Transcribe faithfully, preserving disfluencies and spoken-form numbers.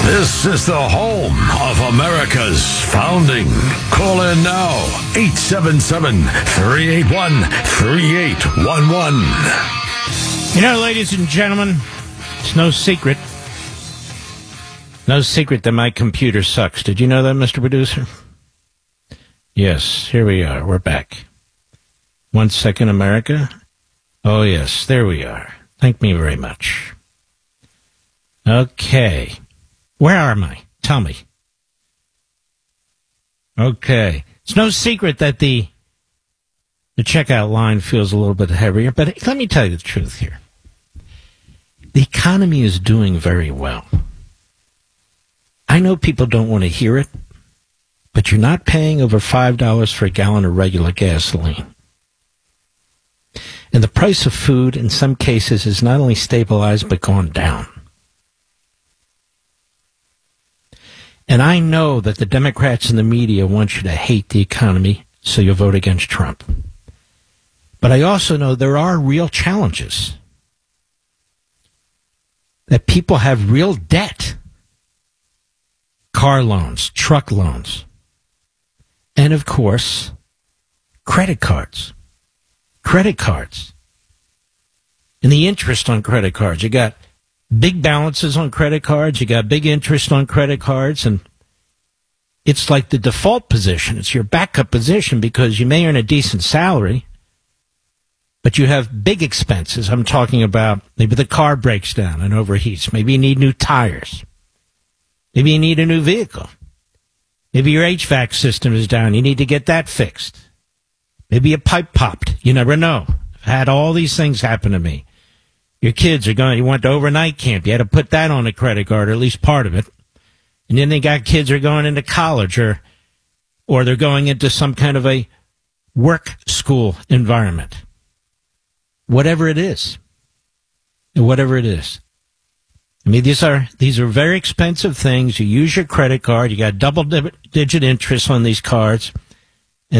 This is the home of America's founding. Call in now, eight seven seven, three eight one, three eight one one. You know, ladies and gentlemen, it's no secret. No secret that my computer sucks. Did you know that, Mister Producer? Yes, here we are. We're back. One second, America. Oh, yes, there we are. Thank me very much. Okay. Where am I? Tell me. Okay. It's no secret that the the checkout line feels a little bit heavier, but let me tell you the truth here. The economy is doing very well. I know people don't want to hear it, but you're not paying over five dollars for a gallon of regular gasoline. And the price of food, in some cases, is not only stabilized, but gone down. And I know that the Democrats and the media want you to hate the economy, so you'll vote against Trump. But I also know there are real challenges. That people have real debt. Car loans, truck loans. And, of course, credit cards. Credit cards. And the interest on credit cards. You got big balances on credit cards. You got big interest on credit cards. And it's like the default position. It's your backup position because you may earn a decent salary, but you have big expenses. I'm talking about maybe the car breaks down and overheats. Maybe you need new tires. Maybe you need a new vehicle. Maybe your H V A C system is down. You need to get that fixed. Maybe a pipe popped. You never know. I've had all these things happen to me. Your kids are going, you went to overnight camp. You had to put that on a credit card, or at least part of it. And then they got kids are going into college, or or they're going into some kind of a work school environment. Whatever it is. Whatever it is. I mean, these are these are very expensive things. You use your credit card. You got double digit interest on these cards.